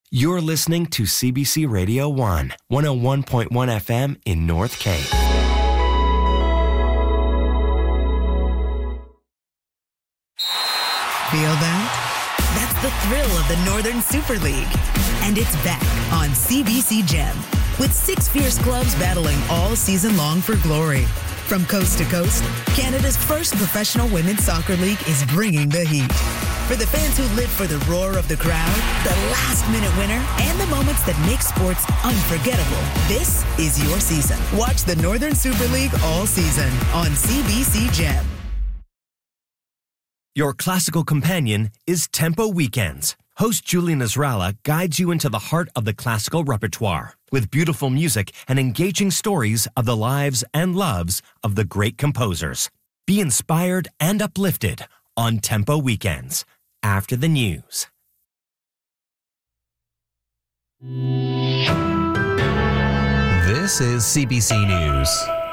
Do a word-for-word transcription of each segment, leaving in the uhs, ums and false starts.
You're listening to C B C Radio one, one oh one point one F M in North Cape. Feel that? That's the thrill of the Northern Super League. And it's back on C B C Gem, with six fierce clubs battling all season long for glory. From coast to coast, Canada's first professional women's soccer league is bringing the heat. For the fans who live for the roar of the crowd, the last-minute winner, and the moments that make sports unforgettable, this is your season. Watch the Northern Super League all season on C B C Gem. Your classical companion is Tempo Weekends. Host Julie Nasrallah guides you into the heart of the classical repertoire with beautiful music and engaging stories of the lives and loves of the great composers. Be inspired and uplifted on Tempo Weekends. After the news. This is C B C News.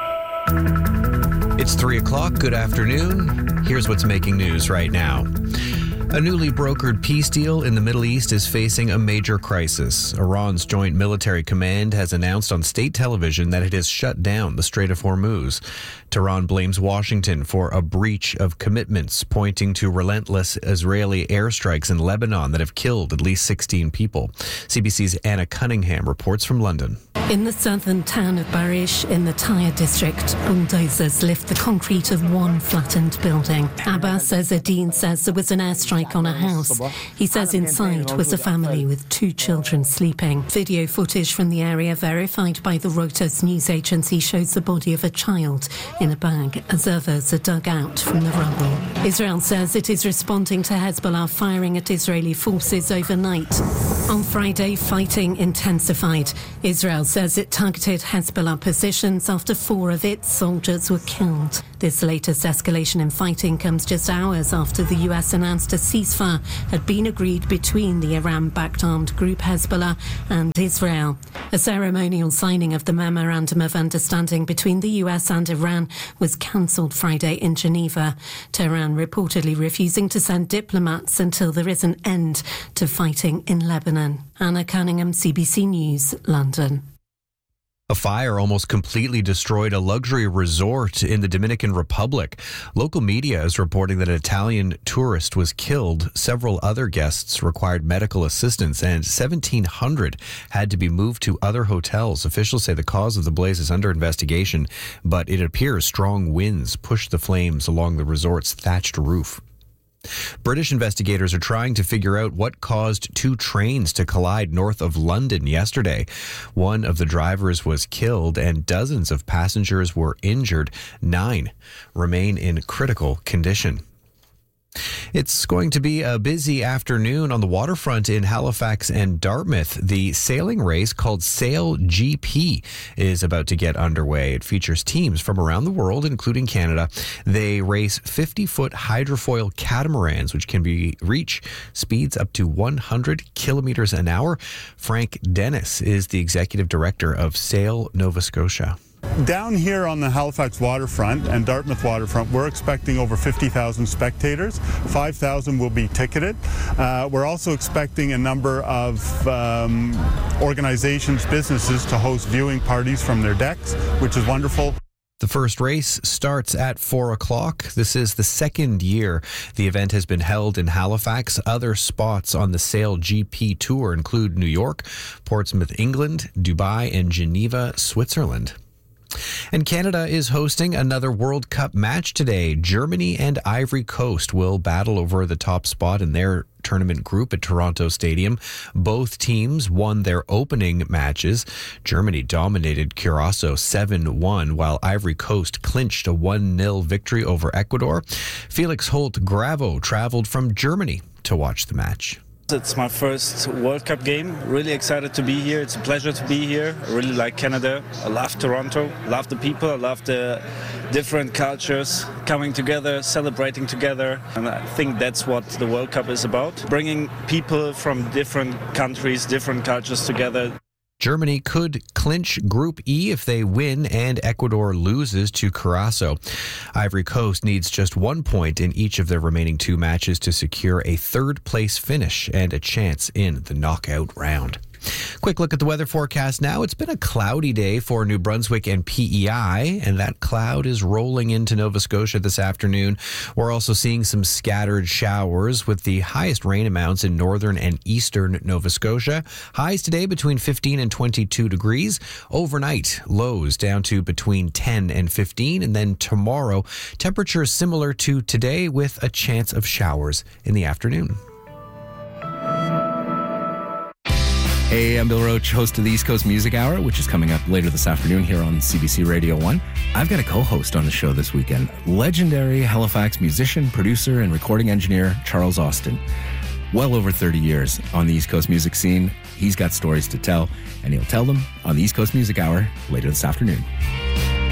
It's three o'clock. Good afternoon. Here's what's making news right now. A newly brokered peace deal in the Middle East is facing a major crisis. Iran's Joint Military Command has announced on state television that it has shut down the Strait of Hormuz. Tehran blames Washington for a breach of commitments, pointing to relentless Israeli airstrikes in Lebanon that have killed at least sixteen people. C B C's Anna Cunningham reports from London. In the southern town of Barish in the Tyre district, bulldozers lift the concrete of one flattened building. Abbas Ezzedine says there was an airstrike on a house. He says inside was a family with two children sleeping. Video footage from the area verified by the Reuters news agency shows the body of a child in a bag as others are dug out from the rubble. Israel says it is responding to Hezbollah firing at Israeli forces overnight. On Friday, fighting intensified. Israel says it targeted Hezbollah positions after four of its soldiers were killed. This latest escalation in fighting comes just hours after the U S announced a ceasefire had been agreed between the Iran-backed armed group Hezbollah and Israel. A ceremonial signing of the Memorandum of Understanding between the U S and Iran was cancelled Friday in Geneva. Tehran reportedly refusing to send diplomats until there is an end to fighting in Lebanon. Anna Cunningham, C B C News, London. A fire almost completely destroyed a luxury resort in the Dominican Republic. Local media is reporting that an Italian tourist was killed. Several other guests required medical assistance, and seventeen hundred had to be moved to other hotels. Officials say the cause of the blaze is under investigation, but it appears strong winds pushed the flames along the resort's thatched roof. British investigators are trying to figure out what caused two trains to collide north of London yesterday. One of the drivers was killed and dozens of passengers were injured. Nine remain in critical condition. It's going to be a busy afternoon on the waterfront in Halifax and Dartmouth. The sailing race called Sail G P is about to get underway. It features teams from around the world, including Canada. They race fifty-foot hydrofoil catamarans, which can be reach speeds up to one hundred kilometers an hour. Frank Dennis is the executive director of Sail Nova Scotia. Down here on the Halifax waterfront and Dartmouth waterfront, we're expecting over fifty thousand spectators. five thousand will be ticketed. Uh, we're also expecting a number of um, organizations, businesses to host viewing parties from their decks, which is wonderful. The first race starts at four o'clock. This is the second year the event has been held in Halifax. Other spots on the Sail G P Tour include New York, Portsmouth, England, Dubai, and Geneva, Switzerland. And Canada is hosting another World Cup match today. Germany and Ivory Coast will battle over the top spot in their tournament group at Toronto Stadium. Both teams won their opening matches. Germany dominated Curaçao seven one, while Ivory Coast clinched a one nil victory over Ecuador. Felix Holt-Gravo traveled from Germany to watch the match. It's my first World Cup game. Really excited to be here. It's a pleasure to be here. I really like Canada. I love Toronto. I love the people. I love the different cultures coming together, celebrating together. And I think that's what the World Cup is about. Bringing people from different countries, different cultures together. Germany could clinch Group E if they win and Ecuador loses to Curaçao. Ivory Coast needs just one point in each of their remaining two matches to secure a third-place finish and a chance in the knockout round. Quick look at the weather forecast now. It's been a cloudy day for New Brunswick and P E I, and that cloud is rolling into Nova Scotia this afternoon. We're also seeing some scattered showers with the highest rain amounts in northern and eastern Nova Scotia. Highs today between fifteen and twenty-two degrees. Overnight, lows down to between ten and fifteen. And then tomorrow, temperatures similar to today with a chance of showers in the afternoon. Hey, I'm Bill Roach, host of the East Coast Music Hour, which is coming up later this afternoon here on C B C Radio one. I've got a co-host on the show this weekend, legendary Halifax musician, producer, and recording engineer Charles Austin. Well over thirty years on the East Coast music scene. He's got stories to tell, and he'll tell them on the East Coast Music Hour later this afternoon.